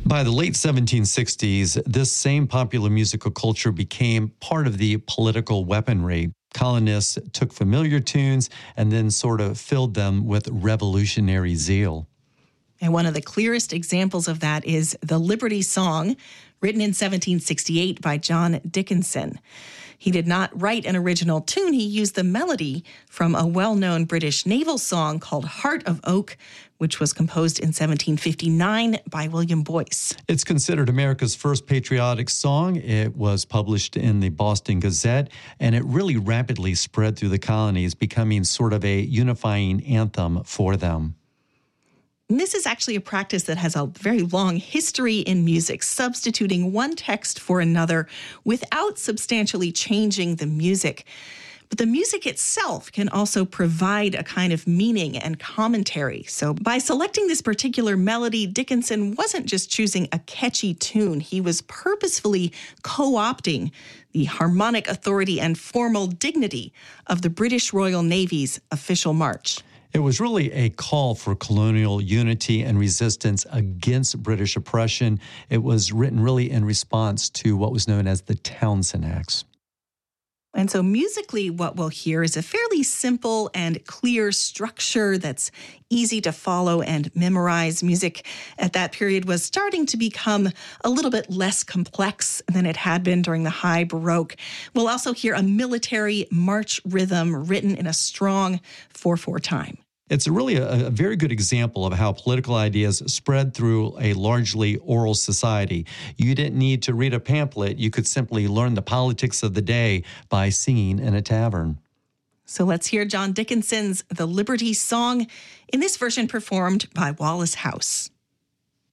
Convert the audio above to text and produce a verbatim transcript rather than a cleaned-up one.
By the late seventeen sixties, this same popular musical culture became part of the political weaponry. Colonists took familiar tunes and then sort of filled them with revolutionary zeal. And one of the clearest examples of that is the Liberty Song, written in seventeen sixty-eight by John Dickinson. He did not write an original tune. He used the melody from a well-known British naval song called Heart of Oak, which was composed in seventeen fifty-nine by William Boyce. It's considered America's first patriotic song. It was published in the Boston Gazette, and it really rapidly spread through the colonies, becoming sort of a unifying anthem for them. And this is actually a practice that has a very long history in music, substituting one text for another without substantially changing the music. But the music itself can also provide a kind of meaning and commentary. So by selecting this particular melody, Dickinson wasn't just choosing a catchy tune. He was purposefully co-opting the harmonic authority and formal dignity of the British Royal Navy's official march. It was really a call for colonial unity and resistance against British oppression. It was written really in response to what was known as the Townshend Acts. And so musically, what we'll hear is a fairly simple and clear structure that's easy to follow and memorize. Music at that period was starting to become a little bit less complex than it had been during the High Baroque. We'll also hear a military march rhythm written in a strong four four time. It's really a, a very good example of how political ideas spread through a largely oral society. You didn't need to read a pamphlet. You could simply learn the politics of the day by singing in a tavern. So let's hear John Dickinson's The Liberty Song, in this version performed by Wallace House.